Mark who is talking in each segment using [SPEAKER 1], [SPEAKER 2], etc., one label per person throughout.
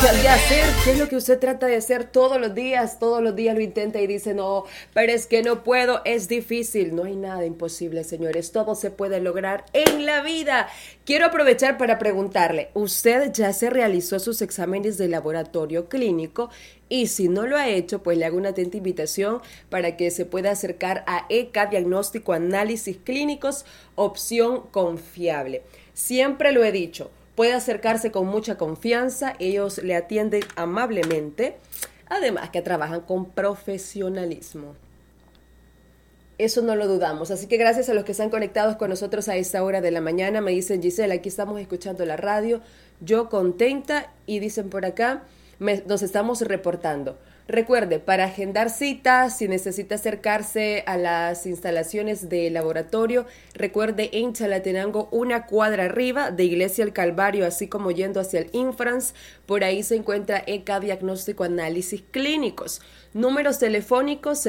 [SPEAKER 1] hacer, ¿qué es lo que usted trata de hacer todos los días? Todos los días lo intenta y dice, no, pero es que no puedo, es difícil. No hay nada imposible, señores, todo se puede lograr en la vida. Quiero aprovechar para preguntarle, ¿usted ya se realizó sus exámenes de laboratorio clínico? Y si no lo ha hecho, pues le hago una atenta invitación para que se pueda acercar a ECA Diagnóstico Análisis Clínicos, opción confiable. Siempre lo he dicho, puede acercarse con mucha confianza, ellos le atienden amablemente, además que trabajan con profesionalismo. Eso no lo dudamos, así que gracias a los que están conectados con nosotros a esta hora de la mañana. Me dicen, Gisela, aquí estamos escuchando la radio, yo contenta, y dicen por acá, nos estamos reportando. Recuerde, para agendar citas, si necesita acercarse a las instalaciones de laboratorio, recuerde en Chalatenango, una cuadra arriba de Iglesia El Calvario, así como yendo hacia el Infrans, por ahí se encuentra ECA Diagnóstico Análisis Clínicos. Números telefónicos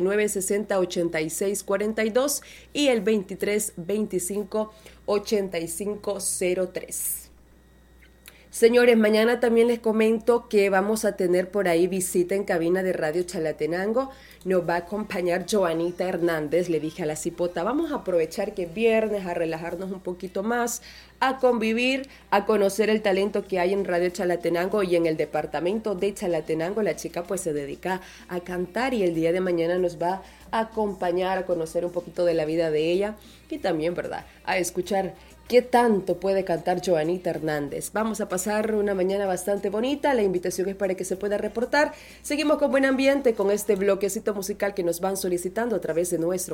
[SPEAKER 1] 7960-8642 y el 2325-8503. Señores, mañana también les comento que vamos a tener por ahí visita en cabina de Radio Chalatenango. Nos va a acompañar Joanita Hernández. Le dije a la cipota, vamos a aprovechar que es viernes, a relajarnos un poquito más, a convivir, a conocer el talento que hay en Radio Chalatenango y en el departamento de Chalatenango. La chica pues se dedica a cantar y el día de mañana nos va a acompañar a conocer un poquito de la vida de ella y también, ¿verdad?, a escuchar ¿qué tanto puede cantar Joanita Hernández? Vamos a pasar una mañana bastante bonita. La invitación es para que se pueda reportar. Seguimos con buen ambiente con este bloquecito musical que nos van solicitando a través de nuestro